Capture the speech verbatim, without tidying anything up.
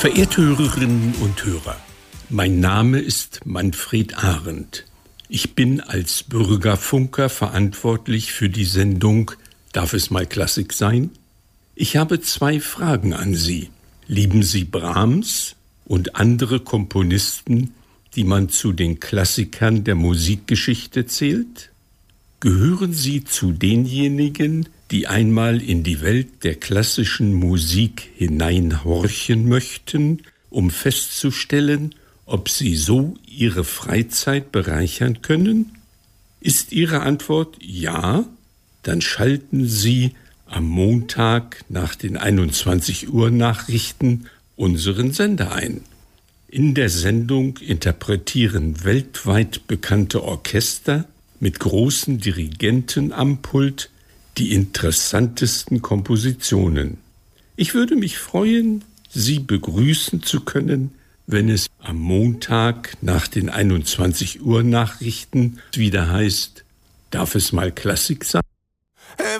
Verehrte Hörerinnen und Hörer, mein Name ist Manfred Arendt. Ich bin als Bürgerfunker verantwortlich für die Sendung Darf es mal Klassik sein? Ich habe zwei Fragen an Sie. Lieben Sie Brahms und andere Komponisten, die man zu den Klassikern der Musikgeschichte zählt? Gehören Sie zu denjenigen, die einmal in die Welt der klassischen Musik hineinhorchen möchten, um festzustellen, ob Sie so Ihre Freizeit bereichern können? Ist Ihre Antwort ja? Dann schalten Sie am Montag nach den einundzwanzig Uhr Nachrichten unseren Sender ein. In der Sendung interpretieren weltweit bekannte Orchester mit großen Dirigenten am Pult die interessantesten Kompositionen. Ich würde mich freuen, Sie begrüßen zu können, wenn es am Montag nach den einundzwanzig Uhr Nachrichten wieder heißt, darf es mal Klassik sein?